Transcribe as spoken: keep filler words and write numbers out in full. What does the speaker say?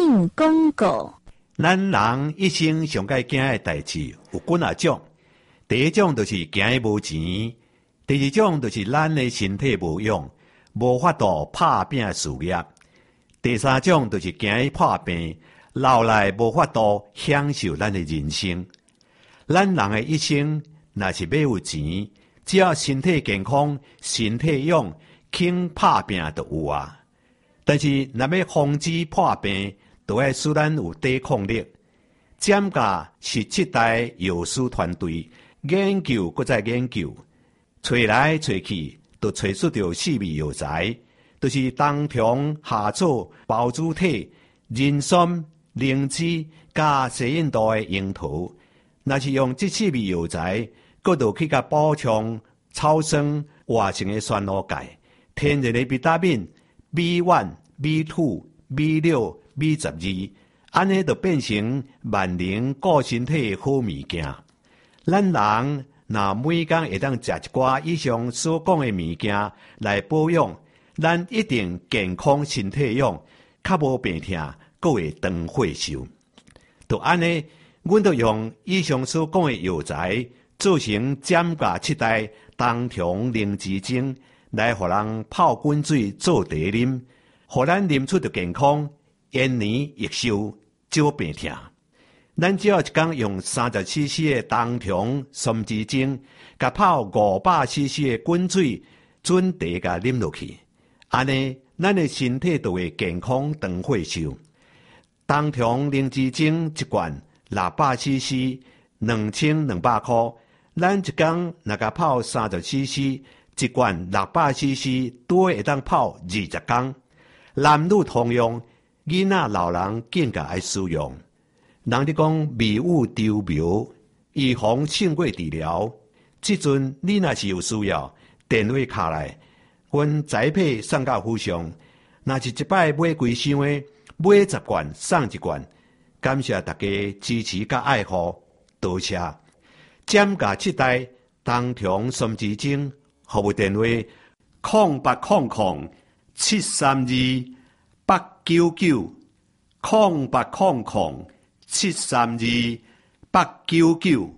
性广告。 咱人一生上该惊的代志有几啊种。第一种就是惊伊无钱，第二种就是咱的身体无用，无法度拍拼事业。第三种就是惊伊破病，老来无法度享受咱的人生。咱人的一生，若是要有钱，只要身体健康、身体勇，肯拍拼就有啊。但是若要防止破病，就要使咱有抵抗力。占甲是七代药师团队研究，搁再研究，找来找去，就找出着四味药材。就是冬虫夏草、包子体、人参、灵芝加西印度的樱桃。若是用这四味药材，搁就去甲补充草酸活性的酸卤钙、天然的维他命 B 一、B 二、B 六、B 十二，安尼就变成万能顾身体的好物件。咱人若每工会当食一寡以上所讲的物件来保养，咱一定健康身体用，较无病痛，阁会长寿寿。就安尼，阮就用以上所讲的药材做成占甲七代冬虫灵芝精，来互人泡滚水做茶啉，互咱啉出着健康，延年益寿，少病痛。咱只要一工用三十 C C 的冬虫松枝精，甲泡五百 C C 的滚水准茶甲啉落去。安尼，咱的身体就会健康长寿寿。冬虫灵芝精一罐六百 C C， 两千两百块。咱一工若甲泡三十 C C， 一罐六百 C C， 多会当泡二十工。男女通用，囡仔老人更加爱使用。人哋讲迷雾丢苗，预防胜过治疗。即阵你若是有需要，电话卡来。阮栽培送到府上，若是一摆买几箱的，买十罐送一罐。感谢大家支持甲爱护，多谢。占甲七代冬虫松枝精，服务电话：空八空空七三二八九九，空八空空七三二八九九。